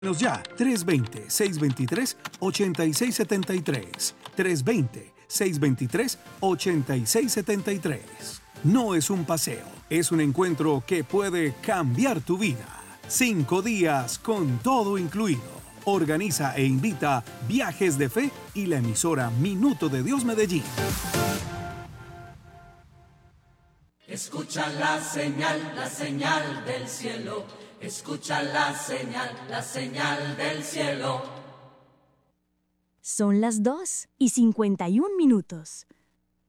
Ya, 320-623-8673. 320-623-8673. No es un paseo, es un encuentro que puede cambiar tu vida. 5 días con todo incluido. Organiza e invita Viajes de Fe y la emisora Minuto de Dios Medellín. Escucha la señal del cielo. Escucha la señal del cielo. Son las 2:51.